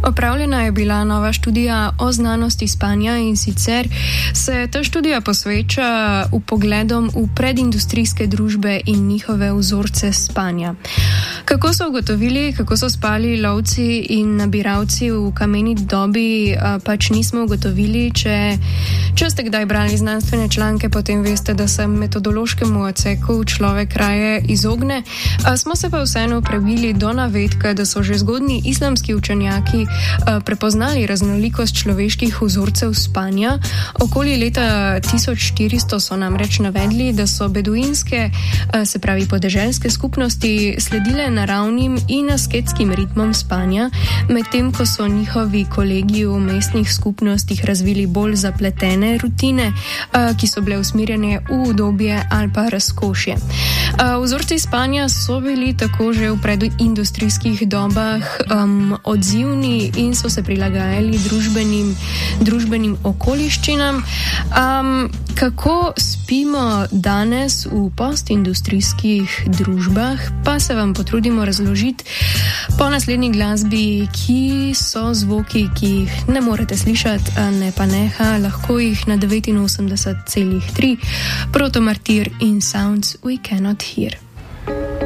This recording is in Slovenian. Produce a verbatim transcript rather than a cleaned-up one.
Opravljena je bila nova študija o znanosti spanja in sicer se ta študija posveča vpogledom v predindustrijske družbe in njihove vzorce spanja. Kako so ugotovili, kako so spali lovci in nabiralci v kameni dobi, pač nismo ugotovili. Če, če ste kdaj brali znanstvene članke, potem veste, da se metodološkemu odseku človek raje izogne. Smo se pa vseeno prebili do navedka, da so že zgodnji islamski učenjaki prepoznali raznolikost človeških vzorcev spanja. Okoli leta tisoč štiristo so namreč navedli, da so beduinske, se pravi podeželske skupnosti, sledile naravnim in asketskim ritmom spanja, medtem ko so njihovi kolegi v mestnih skupnostih razvili bolj zapletene rutine, ki so bile usmerjene v udobje ali pa razkošje. Vzorci spanja so bili tako že v predindustrijskih dobah um, odzivni in so se prilagajali družbenim, družbenim okoliščinam. Um, kako spimo danes v postindustrijskih družbah, pa se vam potrudimo razložiti po naslednji glasbi, ki so zvoki, ki jih ne morete slišati, ne pa neha, lahko jih na devetinosemdeset celih tri, Proto Martyr in Sounds We Cannot Hear.